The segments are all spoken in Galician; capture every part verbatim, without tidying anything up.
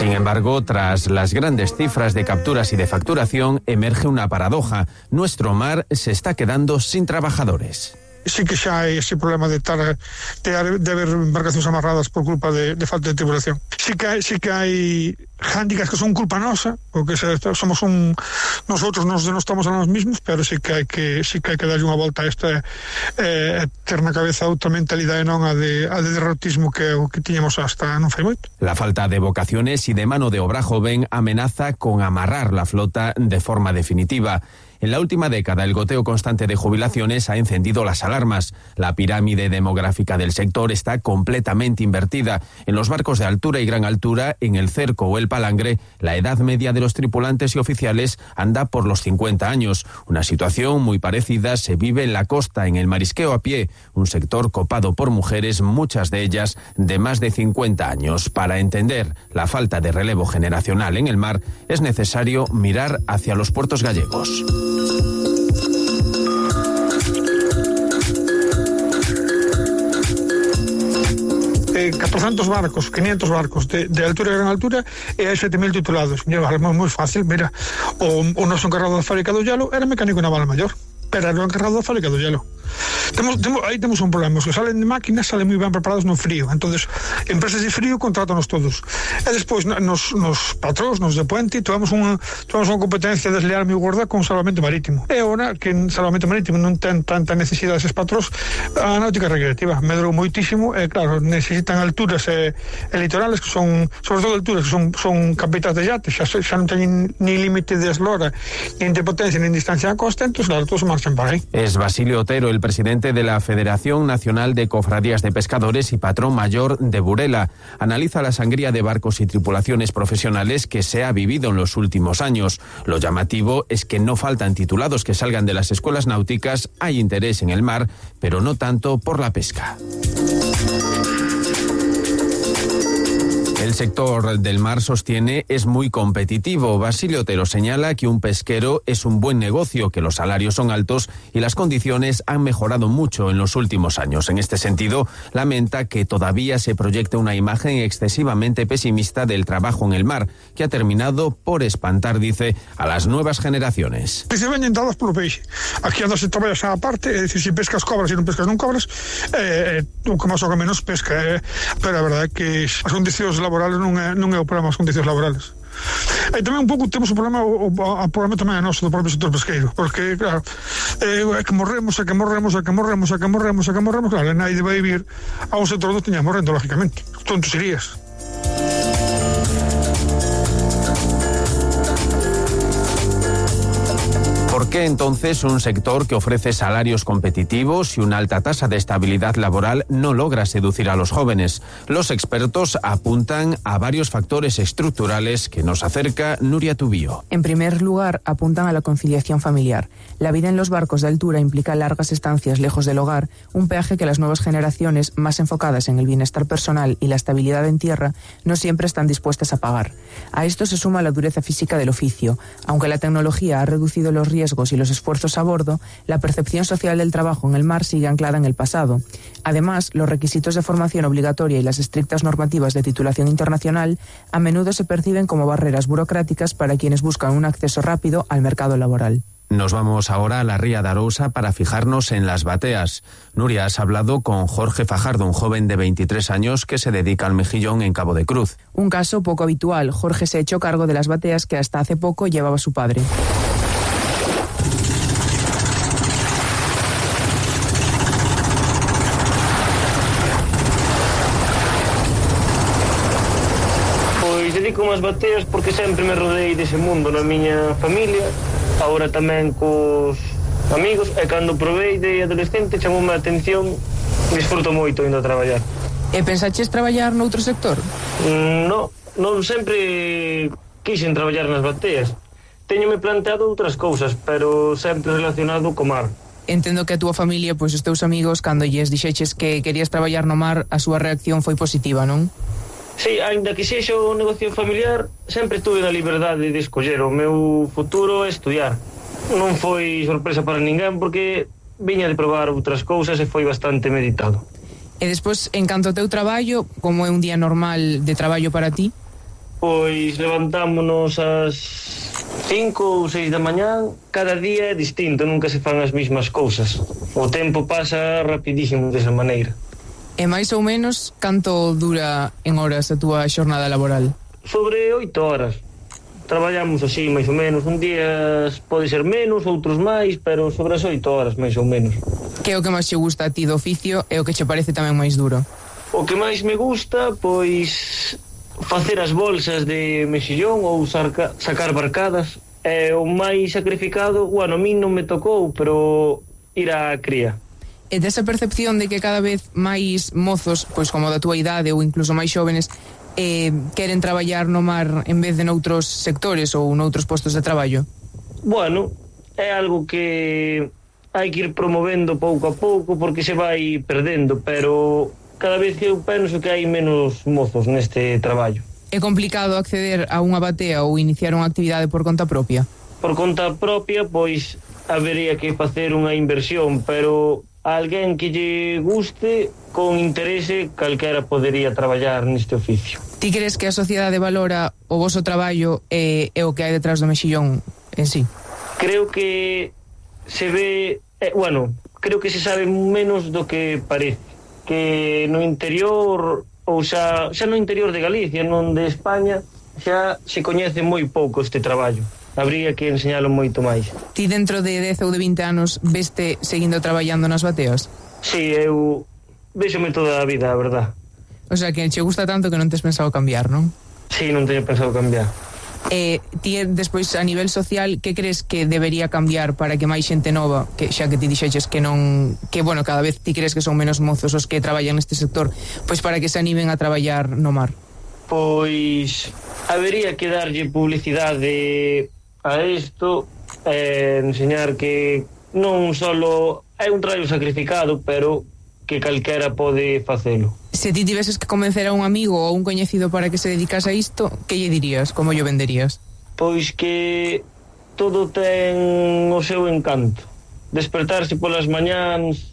Sin embargo, tras las grandes cifras de capturas y de facturación, emerge una paradoja. Nuestro mar se está quedando sin trabajadores. Sí que xa hai ese problema de, tar, de, de haber embarcacións amarradas por culpa de, de falta de tripulación. Sí que hai, sí que hai hándicaps que son culpa nosa, porque somos un nosotros nos denostamos a nós mismos, pero sí que hai que sí que hai que darlle unha volta a esta eh, ter na cabeza outra mentalidade non a de, a de derrotismo que o que tiñamos hasta non fai moito. La falta de vocaciones y de mano de obra joven amenaza con amarrar la flota de forma definitiva. En la última década, el goteo constante de jubilaciones ha encendido las alarmas. La pirámide demográfica del sector está completamente invertida. En los barcos de altura y gran altura, en el Cerco o el Palangre, la edad media de los tripulantes y oficiales anda por los cincuenta años. Una situación muy parecida se vive en la costa, en el marisqueo a pie, un sector copado por mujeres, muchas de ellas de más de cincuenta años. Para entender la falta de relevo generacional en el mar, es necesario mirar hacia los puertos gallegos. Eh, catorcentos barcos, quinientos barcos de, de altura e gran altura e hai sete mil titulados. Mira, é moi fácil, mira, o, o noso encargado da fábrica do hielo era mecánico naval maior, pero era o encargado da fábrica do hielo. Temos, temos, aí temos un problema, os que salen de máquinas salen moi ben preparados no frío, entonces empresas de frío contrátanos todos, e despois nos, nos patróns, nos de puente tivemos unha, tivemos unha competencia desleal moi gorda con salvamento marítimo, e agora que en salvamento marítimo non ten tanta necesidade eses patróns, a náutica recreativa medrou moitísimo, e claro, necesitan alturas e, e litorales que son, sobre todo alturas que son, son capitais de yates, xa, xa non teñen ni límite de eslora, nin de potencia, nin distancia a costa, entón claro, todos marchan para aí. Es Basilio Otero, el presidente de la Federación Nacional de Cofradías de Pescadores y patrón mayor de Burela. Analiza la sangría de barcos y tripulaciones profesionales que se ha vivido en los últimos años. Lo llamativo es que no faltan titulados que salgan de las escuelas náuticas, hay interés en el mar, pero no tanto por la pesca. El sector del mar, sostiene, es muy competitivo. Basilio Otero señala que un pesquero es un buen negocio, que los salarios son altos y las condiciones han mejorado mucho en los últimos años. En este sentido, lamenta que todavía se proyecte una imagen excesivamente pesimista del trabajo en el mar, que ha terminado por espantar, dice, a las nuevas generaciones. Que se veñen dadas polo peixe. Aquí andas se traballas á parte, é dicir, se pescas cobras e non pescas non cobras, eh, o que máis ou que menos pesca, eh, pero a verdade é que as condicións laborales non é, non é o problema as condicións laborales. E tamén un pouco temos o problema o, o, o problema tamén é noso do propio sector pesqueiro, porque claro, é, é que morremos, é que morremos, é que morremos, é que morremos, é que morremos, claro, e nadie vai vir a un sector do tiña morrendo, lógicamente. Tonto serías. ¿Por qué entonces un sector que ofrece salarios competitivos y una alta tasa de estabilidad laboral no logra seducir a los jóvenes? Los expertos apuntan a varios factores estructurales que nos acerca Nuria Tubío. En primer lugar, apuntan a la conciliación familiar. La vida en los barcos de altura implica largas estancias lejos del hogar, un peaje que las nuevas generaciones, más enfocadas en el bienestar personal y la estabilidad en tierra, no siempre están dispuestas a pagar. A esto se suma la dureza física del oficio. Aunque la tecnología ha reducido los riesgos y los esfuerzos a bordo, la percepción social del trabajo en el mar sigue anclada en el pasado. Además, los requisitos de formación obligatoria y las estrictas normativas de titulación internacional a menudo se perciben como barreras burocráticas para quienes buscan un acceso rápido al mercado laboral. Nos vamos ahora a la Ría de Arousa para fijarnos en las bateas. Nuria, has hablado con Jorge Fajardo, un joven de veintitrés años que se dedica al mejillón en Cabo de Cruz. Un caso poco habitual. Jorge se echó cargo de las bateas que hasta hace poco llevaba su padre. Dedico as bateas porque sempre me rodeei dese mundo na miña familia, agora tamén cos amigos, e cando provei de adolescente chamoume a atención, disfruto moito indo a traballar. E pensaches traballar noutro sector? Mm, no, non sempre quixen traballar nas bateas. Teñome planteado outras cousas, pero sempre relacionado co mar. Entendo que a túa familia, pois os teus amigos, cando lles dixeches que querías traballar no mar, a súa reacción foi positiva, non? Sí, ainda que sexa un negocio familiar, sempre tuve a liberdade de escoller o meu futuro e estudiar. Non foi sorpresa para ninguén porque viña de probar outras cousas e foi bastante meditado. E despois, en canto ao teu traballo, como é un día normal de traballo para ti? Pois levantámonos ás cinco ou seis da mañán. Cada día é distinto, nunca se fan as mesmas cousas. O tempo pasa rapidísimo desa maneira. E máis ou menos, canto dura en horas a túa xornada laboral? Sobre oito horas. Traballamos así, máis ou menos. Un día pode ser menos, outros máis, pero sobre as oito horas, máis ou menos. Que é o que máis che gusta a ti do oficio e o que che parece tamén máis duro? O que máis me gusta, pois, facer as bolsas de mexillón ou saca, sacar barcadas. É o máis sacrificado, bueno, a min non me tocou, pero ir á cría. E desa percepción de que cada vez máis mozos, pois como da túa idade ou incluso máis xóvenes, eh, queren traballar no mar en vez de noutros sectores ou noutros postos de traballo? Bueno, é algo que hai que ir promovendo pouco a pouco porque se vai perdendo, pero cada vez eu penso que hai menos mozos neste traballo. É complicado acceder a unha batea ou iniciar unha actividade por conta propia? Por conta propia, pois, habería que facer unha inversión, pero a alguén que lle guste, con interese, calquera podería traballar neste oficio. Ti crees que a sociedade valora o voso traballo e, e o que hai detrás do mexillón en sí? Creo que se ve, eh, bueno, creo que se sabe menos do que parece, que no interior, ou xa, xa no interior de Galicia, non de España, xa se coñece moi pouco este traballo. Habría que enseñalo moito máis. Ti dentro de dez ou de vinte anos veste seguindo traballando nas bateas? Si, sí, eu véxome toda a vida, a verdad. O sea, que che gusta tanto que non tes pensado cambiar, non? Si, sí, non teño pensado cambiar. E ti, despois, a nivel social, que crees que debería cambiar para que máis xente nova, que xa que ti dixeches que non, que, bueno, cada vez ti crees que son menos mozos os que traballan neste sector, pois para que se animen a traballar no mar? Pois habería que darlle publicidade a isto, eh, enseñar que non solo é un traballo sacrificado, pero que calquera pode facelo. Se ti tiveses que convencer a un amigo ou un coñecido para que se dedicase a isto, que lle dirías? Como lle venderías? Pois que todo ten o seu encanto. Despertarse polas mañáns,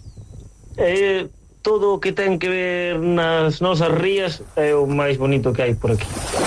e todo o que ten que ver nas nosas rías é o máis bonito que hai por aquí.